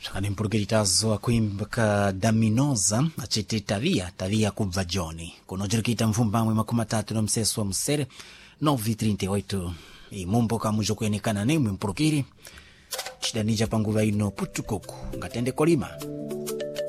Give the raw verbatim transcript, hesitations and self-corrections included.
Ani mpurukiritazo akuimba ka Daminoza achite tavia tavia kubva Johnny kunojirikita mvumbamwe makumi matatu na mseso wa msere nove e trinta e oito imumbo kamujo kuenekana nemwe mpurukiri chidanija panguva ino putukuku ngatende kolima